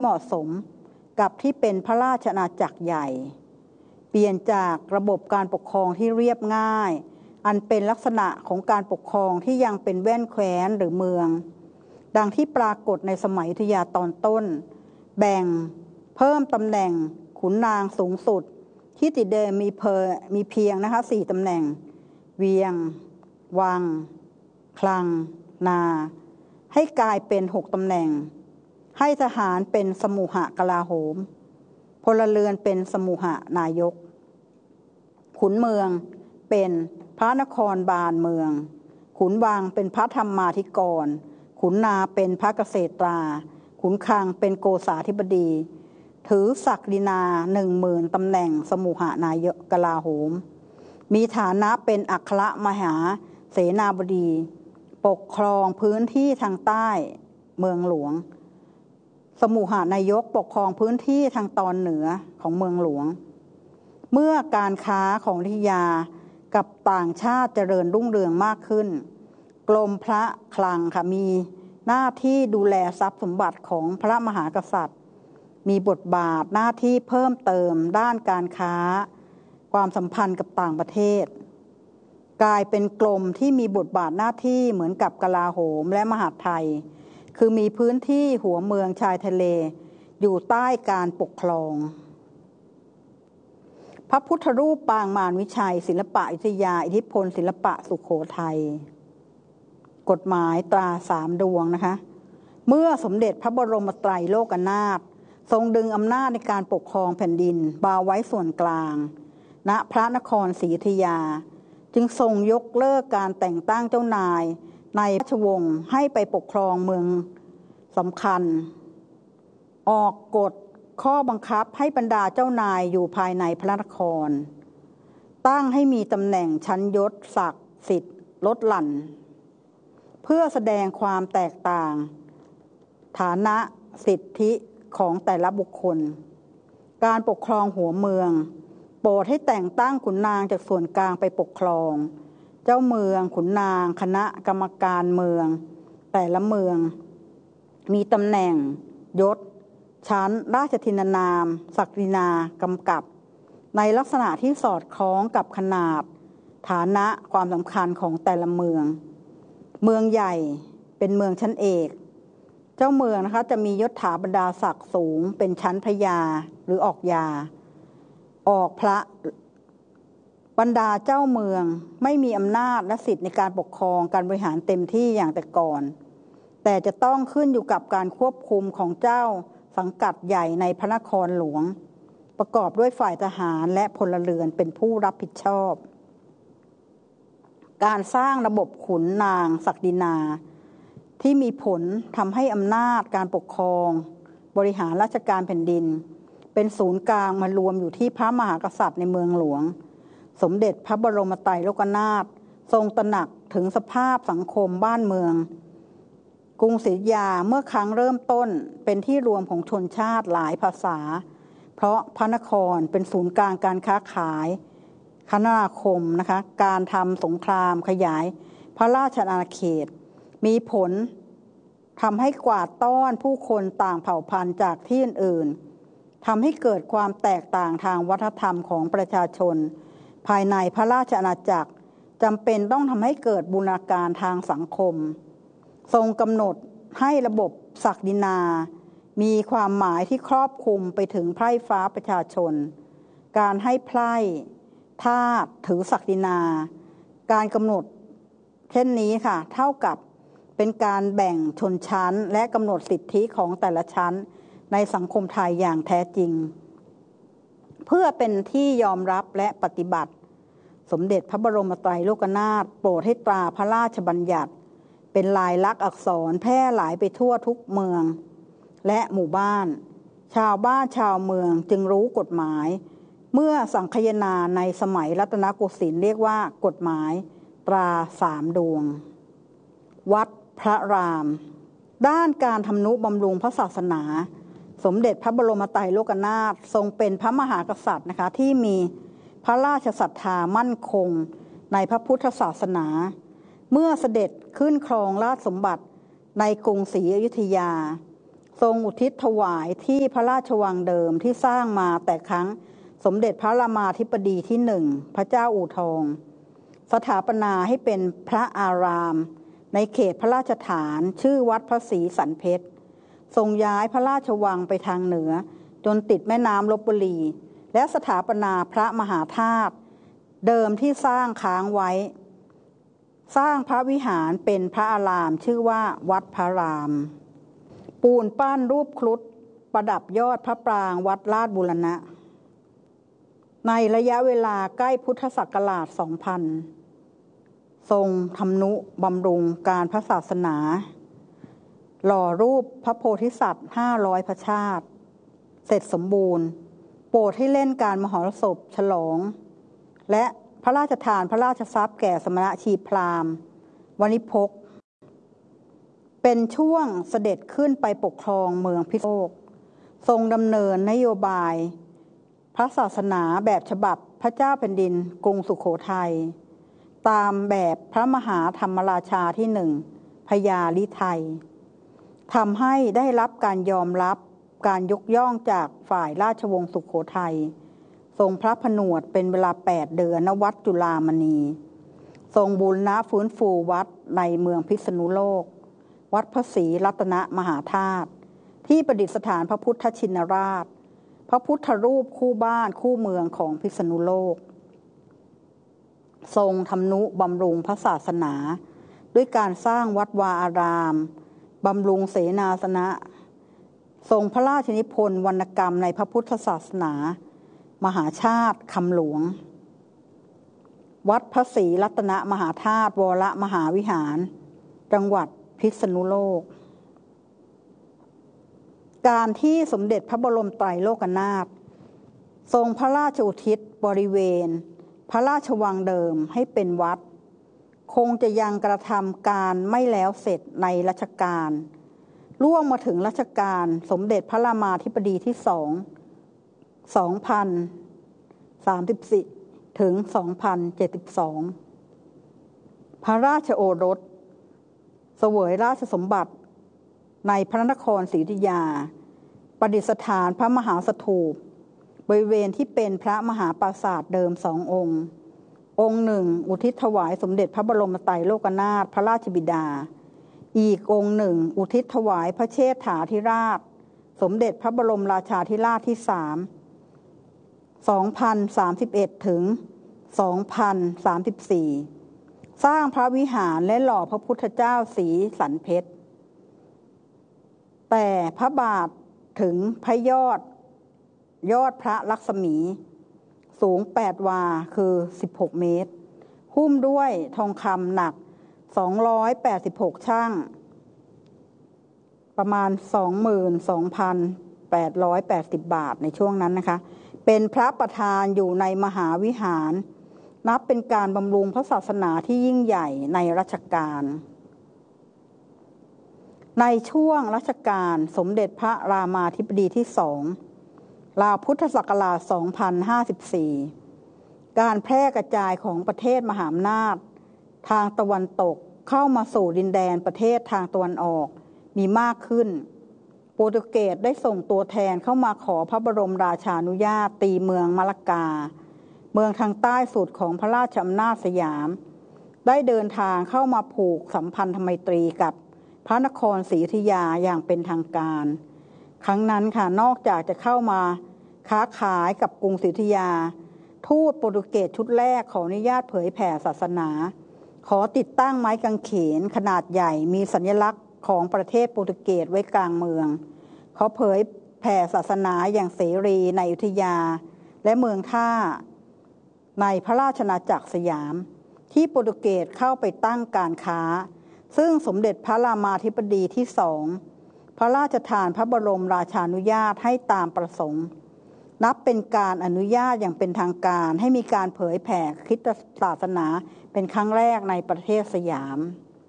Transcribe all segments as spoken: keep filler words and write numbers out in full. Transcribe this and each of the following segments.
เหมาะสมกับที่เป็นพระราชอาณาจักรใหญ่เปลี่ยนจากระบบการปกครองที่เรียบง่ายอันเป็นลักษณะของการปกครองที่ยังเป็นแว่นแคว้นหรือเมืองดังที่ปรากฏในสมัยอยุธยาตอนต้นแบ่งเพิ่มตำแหน่งขุนนางสูงสุดที่ติดเดิมมีเพอมีเพียงนะคะสี่ตำแหน่งเวียงวังคลังนาให้กลายเป็นหกตำแหน่งให้ทหารเป็นสมุหกลาโหมพลเรือนเป็นสมุหนายกขุนเมืองเป็นพระนครบาลเมืองขุนวังเป็นพระธรรมาธิกรขุนนาเป็นพระเกษตราขุนคลังเป็นโกษาธิบดีถือศักดินาหนึ่งหมื่นตำแหน่งสมุหนายกกลาโหมมีฐานะเป็นอัครมหาเสนาบดีปกครองพื้นที่ทางใต้เมืองหลวงสมุหนายกปกครองพื้นที่ทางตอนเหนือของเมืองหลวงเมื่อการค้าของอยุธยากับต่างชาติเจริญรุ่งเรืองมากขึ้นกรมพระคลังค่ะมีหน้าที่ดูแลทรัพย์สมบัติของพระมหากษัตริย์มีบทบาทหน้าที่เพิ่มเติมด้านการค้าความสัมพันธ์กับต่างประเทศกลายเป็นกรมที่มีบทบาทหน้าที่เหมือนกับกลาโหมและมหาดไทยคือมีพื้นที่หัวเมืองชายทะเลอยู่ใต้การปกครองพระพุทธรูปปางมารวิชัยศิลปะอยุธยาอิทธิพลศิลปะสุโขทัยกฎหมายตราสามดวงนะคะเมื่อสมเด็จพระบรมไตรโลกนาถทรงดึงอำนาจในการปกครองแผ่นดินมาไว้ส่วนกลางณพระนครศรีอยุธยาจึงทรงยกเลิกการแต่งตั้งเจ้านายในราชวงศ์ให้ไปปกครองเมืองสำคัญออกกฎข้อบังคับให้บรรดาเจ้านายอยู่ภายในพระนครตั้งให้มีตำแหน่งชั้นยศศักดิ์สิทธิ์ลดหลั่นเพื่อแสดงความแตกต่างฐานะสิทธิของแต่ละบุคคลการปกครองหัวเมืองโปรดให้แต่งตั้งขุนนางจากส่วนกลางไปปกครองเจ้าเมืองขุนนางคณะกรรมการเมืองแต่ละเมืองมีตำแหน่งยศชั้นราชทินนามศักดินากำกับในลักษณะที่สอดคล้องกับขนาดฐานะความสำคัญของแต่ละเมืองเมืองใหญ่เป็นเมืองชั้นเอกเจ้าเมืองนะคะจะมียศถาบรรดาศักดิ์สูงเป็นชั้นพระยาหรือออกยาออกพระบรรดาเจ้าเมืองไม่มีอำนาจและสิทธิในการปกครองการบริหารเต็มที่อย่างแต่ก่อนแต่จะต้องขึ้นอยู่กับการควบคุมของเจ้าสังกัดใหญ่ในพระนครหลวงประกอบด้วยฝ่ายทหารและพลเรือนเป็นผู้รับผิดชอบการสร้างระบบขุนนางศักดินาที่มีผลทำให้อำนาจการปกครองบริหารราชการแผ่นดินเป็นศูนย์กลางมารวมอยู่ที่พระมหากษัตริย์ในเมืองหลวงสมเด็จพระบรมไตรโลกนาถทรงตระหนักถึงสภาพสังคมบ้านเมืองกรุงศรีอยุธยาเมื่อครั้งเริ่มต้นเป็นที่รวมของชนชาติหลายภาษาเพราะพระนครเป็นศูนย์กลางการค้าขายคมนาคมนะคะการทำสงครามขยายพระราชอาณาเขตมีผลทำให้กวาดต้อนผู้คนต่างเผ่าพันธุ์จากที่อื่นๆทำให้เกิดความแตกต่างทางวัฒนธรรมของประชาชนภายในพระราชอาณาจักรจำเป็นต้องทำให้เกิดบูรณาการทางสังคมทรงกำหนดให้ระบบศักดินามีความหมายที่ครอบคลุมไปถึงไพร่ฟ้าประชาชนการให้ไพร่ทาสถือศักดินาการกำหนดเช่นนี้ค่ะเท่ากับเป็นการแบ่งชนชั้นและกำหนดสิทธิของแต่ละชั้นในสังคมไทยอย่างแท้จริงเพื่อเป็นที่ยอมรับและปฏิบัติสมเด็จพระบรมไตรโลกนาถโปรดให้ตราพระราชบัญญัติเป็นลายลักษณ์อักษรแพร่หลายไปทั่วทุกเมืองและหมู่บ้านชาวบ้านชาวเมืองจึงรู้กฎหมายเมื่อสังคายนาในสมัยรัตนโกสินทร์เรียกว่ากฎหมายตราสามดวงวัดพระรามด้านการทำนุบำรุงพระศาสนาสมเด็จพระบรมไตรโลกนาถทรงเป็นพระมหากษัตริย์นะคะที่มีพระราชศรัทธามั่นคงในพระพุทธศาสนาเมื่อเสด็จขึ้นครองราชสมบัติในกรุงศรีอยุธยาทรงอุทิศถวายที่พระราชวังเดิมที่สร้างมาแต่ครั้งสมเด็จพระรามาธิบดีที่หนึ่งพระเจ้าอู่ทองสถาปนาให้เป็นพระอารามในเขตพระราชฐานชื่อวัดพระศรีสันเพชรทรงย้ายพระราชวังไปทางเหนือจนติดแม่น้ำลพบุรีและสถาปนาพระมหาธาตุเดิมที่สร้างค้างไว้สร้างพระวิหารเป็นพระอารามชื่อว่าวัดพระรามปูนปั้นรูปครุฑประดับยอดพระปรางวัดลาดบูรณะในระยะเวลาใกล้พุทธศักราช สองพัน ทรงทำนุบำรุงการพระศาสนาหล่อรูปพระโพธิสัตว์ห้าร้อยพระชาติเสร็จสมบูรณ์โปรดให้เล่นการมหรสพฉลองและพระราชทานพระราชทรัพย์แก่สมณชีพราหมณ์วณิพกเป็นช่วงเสด็จขึ้นไปปกครองเมืองพิษณุโลกทรงดำเนินนโยบายพระศาสนาแบบฉบับพระเจ้าแผ่นดินกรุงสุโขทัยตามแบบพระมหาธรรมราชาที่หนึ่งพญาลิไทยทำให้ได้รับการยอมรับการยกย่องจากฝ่ายราชวงศ์สุโขทัยทรงพระผนวดเป็นเวลาแปดเดือนณวัดจุฬามณีทรงบูรณะฟื้นฟูวัดในเมืองพิษณุโลกวัดพระศรีรัตนมหาธาตุที่ประดิษฐานพระพุทธชินราชพระพุทธรูปคู่บ้านคู่เมืองของพิษณุโลกทรงทำนุบำรุงพระศาสนาด้วยการสร้างวัดวาอารามบำรุงเสนาสนะทรงพระราชนิพนธ์วรรณกรรมในพระพุทธศาสนามหาชาติคำหลวงวัดพระศรีรัตนมหาธาตุวรมหาวิหารจังหวัดพิษณุโลกการที่สมเด็จพระบรมไตรโลกนาถทรงพระราชอุทิศบริเวณพระราชวังเดิมให้เป็นวัดคงจะยังกระทำการไม่แล้วเสร็จในรัชกาลล่วงมาถึงรัชกาลสมเด็จพระรามาธิบดีที่สอง สองพันสามสิบสี่ ถึง สองพันเจ็ดสิบสอง พระราชโอรสเสวยราชสมบัติในพระนครศรีอยุธยาประดิษฐานพระมหาสถูปบริเวณที่เป็นพระมหาปราสาทเดิมสององค์องค์หนึ่งอุทิศถวายสมเด็จพระบรมไตรโลกนาถพระราชบิดาอีกองค์หนึ่งอุทิศถวายพระเชษฐาธิราชสมเด็จพระบรมราชาธิราชที่สามสองพันสามสิบเอ็ด ถึง สองพันสามสิบสี่ สร้างพระวิหารและหล่อพระพุทธเจ้าศรีสันเพชรแต่พระบาทถึงพระยอดยอดพระลักษมีสูงแปดวาคือสิบหกเมตรหุ้มด้วยทองคำหนักสองร้อยแปดสิบหกชั่งประมาณ สองหมื่นสองพันแปดร้อยแปดสิบ บาทในช่วงนั้นนะคะเป็นพระประธานอยู่ในมหาวิหารนับเป็นการบำรุงพระศาสนาที่ยิ่งใหญ่ในรัชกาลในช่วงรัชกาลสมเด็จพระรามาธิบดีที่สองราวพุทธศักราช สองพันห้าสิบสี่ การแพร่กระจายของประเทศมหาอำนาจทางตะวันตกเข้ามาสู่ดินแดนประเทศทางตะวันออกมีมากขึ้นโปรตุเกสได้ส่งตัวแทนเข้ามาขอพระบรมราชานุญาตตีเมืองมะละกาเมืองทางใต้สุดของพระราชอำนาจสยามได้เดินทางเข้ามาผูกสัมพันธไมตรีกับพระนครศรีอยุธยาอย่างเป็นทางการครั้งนั้นค่ะนอกจากจะเข้ามาค้าขายกับกรุงศรีอยุธยาทูตโปรตุเกสชุดแรกขออนุญาตเผยแผ่ศาสนาขอติดตั้งไม้กางเขนขนาดใหญ่มีสัญลักษณ์ของประเทศโปรตุเกสไว้กลางเมืองเขาเผยแผ่ศาสนาอย่างเสรีในอยุธยาและเมืองท่าในพระราชอาณาจักรสยามที่โปรตุเกสเข้าไปตั้งการค้าซึ่งสมเด็จพระรามาธิบดีที่สองพระราชทานพระบรมราชานุญาตให้ตามประสงค์นับเป็นการอนุญาตอย่างเป็นทางการให้มีการเผยแผ่คริสตศาสนาเป็นครั้งแรกในประเทศสยาม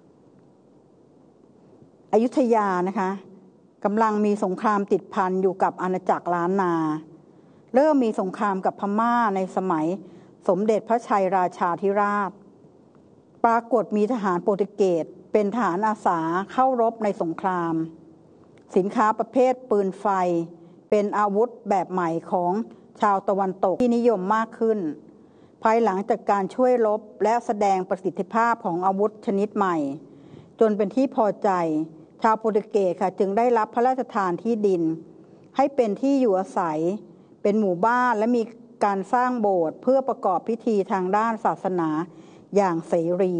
อยุธยานะคะกำลังมีสงครามติดพันอยู่กับอาณาจักรล้านนาเริ่มมีสงครามกับพม่าในสมัยสมเด็จพระชัยราชาธิราชปรากฏมีทหารโปรตุเกสเป็นทหารอาสาเข้ารบในสงครามสินค้าประเภทปืนไฟเป็นอาวุธแบบใหม่ของชาวตะวันตกที่นิยมมากขึ้นภายหลังจากการช่วยรบและแสดงประสิทธิภาพของอาวุธชนิดใหม่จนเป็นที่พอใจชาวโปรตุเกสค่ะจึงได้รับพระราชทานที่ดินให้เป็นที่อยู่อาศัยเป็นหมู่บ้านและมีการสร้างโบสถ์เพื่อประกอบพิธีทางด้านศาสนาอย่างเสรี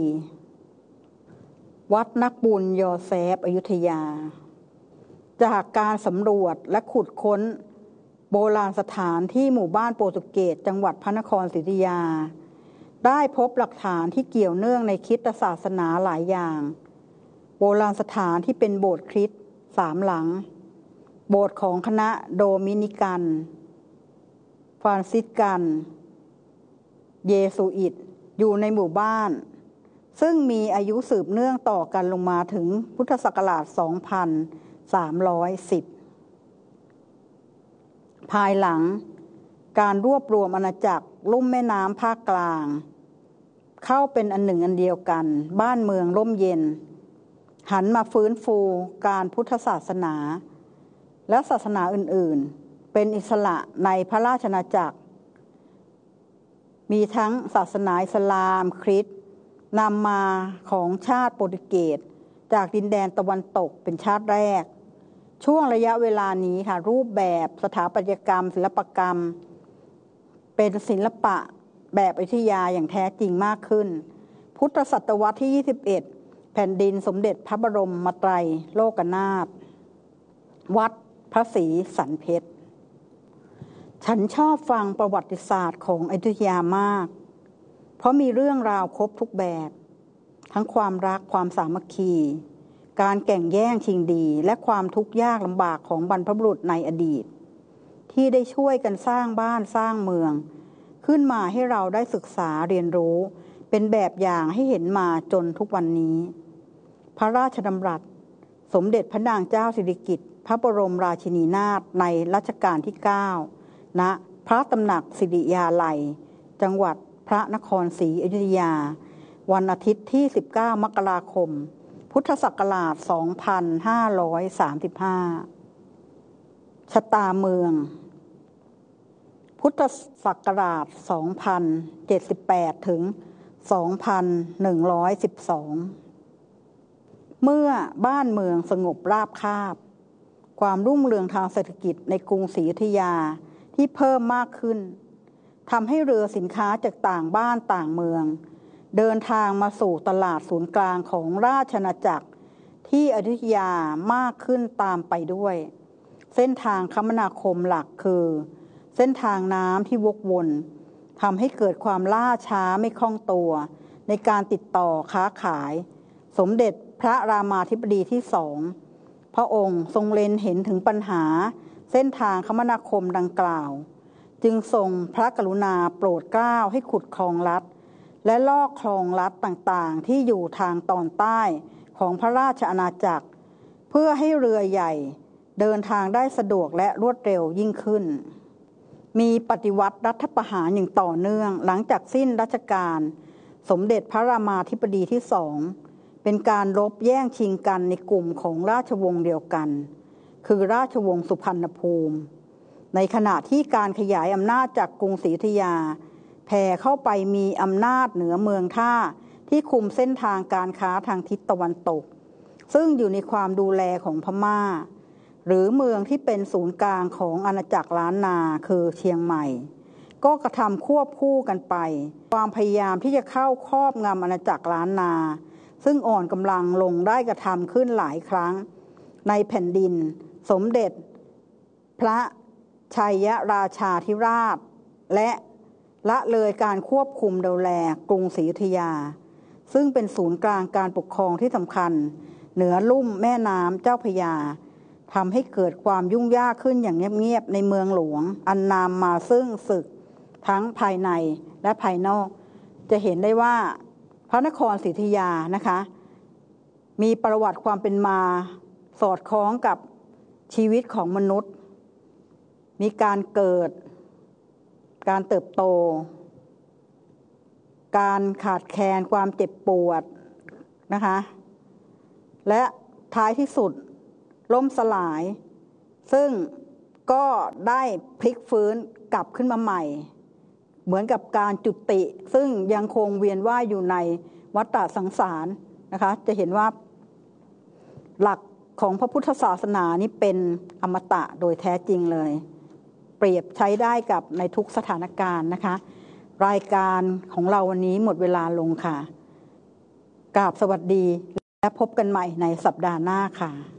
วัดนักบุญยอแซฟอยุธยาจากการสำรวจและขุดค้นโบราณสถานที่หมู่บ้านโปรตุเกสจังหวัดพระนครศรีอยุธยาได้พบหลักฐานที่เกี่ยวเนื่องในคริสตศาสนาหลายอย่างโบราณสถานที่เป็นโบสถ์คริสต์สามหลังโบสถ์ของคณะโดมินิกันฟรานซิสกันเยซูอิตอยู่ในหมู่บ้านซึ่งมีอายุสืบเนื่องต่อกันลงมาถึงพุทธศักราช สองพันสามร้อยสิบ ภายหลังการรวบรวมอาณาจักรลุ่มแม่น้ำภาคกลางเข้าเป็นอันหนึ่งอันเดียวกันบ้านเมืองร่มเย็นหันมาฟื้นฟูการพุทธศาสนาและศาสนาอื่นๆเป็นอิสระในพระราชอาณาจักรมีทั้งศาสนาอิสลามคริสต์นำมาของชาติโปรตุเกสจากดินแดนตะวันตกเป็นชาติแรกช่วงระยะเวลานี้ค่ะรูปแบบสถาปัตยกรรมศิลปกรรมเป็นศิลปะแบบอยุธยาอย่างแท้จริงมากขึ้นพุทธศตวรรษที่ยี่สิบเอ็ดแผ่นดินสมเด็จพระบรมไตรโลกนาถวัดพระศรีสันเพชรฉันชอบฟังประวัติศาสตร์ของอยุธยามากเพราะมีเรื่องราวครบทุกแบบทั้งความรักความสามัคคีการแข่งแย่งชิงดีและความทุกข์ยากลำบากของบรรพบุรุษในอดีตที่ได้ช่วยกันสร้างบ้านสร้างเมืองขึ้นมาให้เราได้ศึกษาเรียนรู้เป็นแบบอย่างให้เห็นมาจนทุกวันนี้พระราชดำรัสสมเด็จพระนางเจ้าสิริกิติ์พระบรมราชินีนาถในรัชกาลที่เก้าณพระตำหนักสิริยาลัยจังหวัดพระนครศรีอยุธยาวันอาทิตย์ที่สิบเก้ามกราคมพุทธศักราช สองพันห้าร้อยสามสิบห้า ชะตาเมืองพุทธศักราช สองพันเจ็ดสิบแปด ถึง สองพันหนึ่งร้อยสิบสอง เมื่อบ้านเมืองสงบราบคาบความรุ่งเรืองทางเศรษฐกิจในกรุงศรีอยุธยาที่เพิ่มมากขึ้นทำให้เรือสินค้าจากต่างบ้านต่างเมืองเดินทางมาสู่ตลาดศูนย์กลางของราชอาณาจักรที่อยุธยามากขึ้นตามไปด้วยเส้นทางคมนาคมหลักคือเส้นทางน้ำที่วกวนทำให้เกิดความล่าช้าไม่คล่องตัวในการติดต่อค้าขายสมเด็จพระรามาธิบดีที่สองพระองค์ทรงเล็งเห็นถึงปัญหาเส้นทางคมนาคมดังกล่าวจึงทรงพระกรุณาโปรดเกล้าให้ขุดคลองลัดและลอกคลองลัดต่างๆที่อยู่ทางตอนใต้ของพระราชอาณาจักรเพื่อให้เรือใหญ่เดินทางได้สะดวกและรวดเร็วยิ่งขึ้นมีปฏิวัติรัฐประหารอย่างต่อเนื่องหลังจากสิ้นรัชกาลสมเด็จพระรามาธิบดีที่สองเป็นการรบแย่งชิงกันในกลุ่มของราชวงศ์เดียวกันคือราชวงศ์สุพรรณภูมิในขณะที่การขยายอำนาจจากกรุงศรีอยุธยาแผ่เข้าไปมีอำนาจเหนือเมืองท่าที่คุมเส้นทางการค้าทางทิศตะวันตกซึ่งอยู่ในความดูแลของพม่าหรือเมืองที่เป็นศูนย์กลางของอาณาจักรล้านนาคือเชียงใหม่ก็กระทำควบคู่กันไปความพยายามที่จะเข้าครอบงำอาณาจักรล้านนาซึ่งอ่อนกำลังลงได้กระทำขึ้นหลายครั้งในแผ่นดินสมเด็จพระชัยราชาธิราชและละเลยการควบคุมดูแลกรุงศรีอยุธยาซึ่งเป็นศูนย์กลางการปกครองที่สำคัญเหนือลุ่มแม่น้ำเจ้าพระยาทำให้เกิดความยุ่งยากขึ้นอย่างเงียบๆในเมืองหลวงอันนำมาซึ่งศึกทั้งภายในและภายนอกจะเห็นได้ว่าพระนครศรีอยุธยานะคะมีประวัติความเป็นมาสอดคล้องกับชีวิตของมนุษย์มีการเกิดการเติบโตการขาดแคลนความเจ็บปวดนะคะและท้ายที่สุดล่มสลาย ซึ่งก็ได้พลิกฟื้นกลับขึ้นมาใหม่เหมือนกับการจุติซึ่งยังคงเวียนว่ายอยู่ในวัฏสังสารนะคะจะเห็นว่าหลักของพระพุทธศาสนานี่เป็นอมตะโดยแท้จริงเลยเปรียบใช้ได้กับในทุกสถานการณ์นะคะรายการของเราวันนี้หมดเวลาลงค่ะกราบสวัสดีและพบกันใหม่ในสัปดาห์หน้าค่ะ